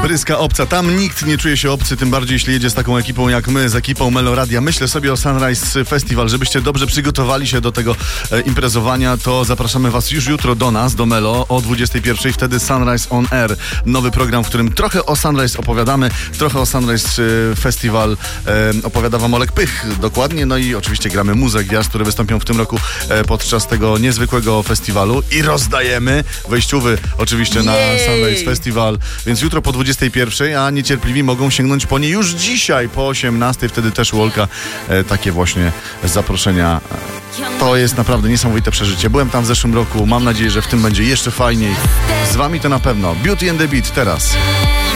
Bryska obca. Tam nikt nie czuje się obcy, tym bardziej jeśli jedzie z taką ekipą jak my, z ekipą Meloradia. Myślę sobie o Sunrise Festival. Żebyście dobrze przygotowali się do tego imprezowania, to zapraszamy was już jutro do nas, do Melo o 21:00. Wtedy Sunrise on Air. Nowy program, w którym trochę o Sunrise opowiadamy, trochę o Sunrise Festival opowiada wam Olek Pych dokładnie. No i oczywiście gramy muzę gwiazd, które wystąpią w tym roku podczas tego niezwykłego festiwalu i rozdajemy wejściówy oczywiście na Sunrise Festival, więc jutro po 21:00, a niecierpliwi mogą sięgnąć po nie już dzisiaj po 18:00, wtedy też u Olka takie właśnie zaproszenia. To jest naprawdę niesamowite przeżycie. Byłem tam w zeszłym roku, mam nadzieję, że w tym będzie jeszcze fajniej. Z wami to na pewno. Beauty and the Beat teraz.